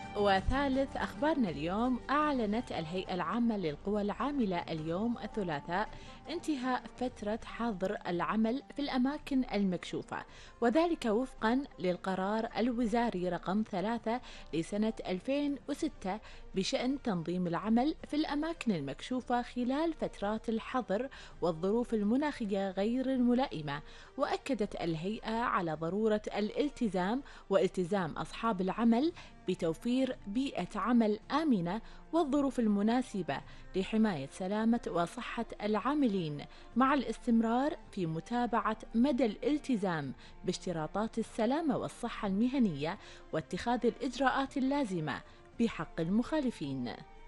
وثالث أخبارنا اليوم، أعلنت الهيئة العامة للقوى العاملة اليوم الثلاثاء انتهاء فترة حظر العمل في الأماكن المكشوفة، وذلك وفقا للقرار الوزاري رقم 3 لسنة 2006 بشأن تنظيم العمل في الأماكن المكشوفة خلال فترات الحظر والظروف المناخية غير الملائمة. وأكدت الهيئة على ضرورة الالتزام والتزام أصحاب العمل بتوفير بيئة عمل آمنة والظروف المناسبة لحماية سلامة وصحة العاملين، مع الاستمرار في متابعة مدى الالتزام باشتراطات السلامة والصحة المهنية واتخاذ الإجراءات اللازمة بحق المخالفين.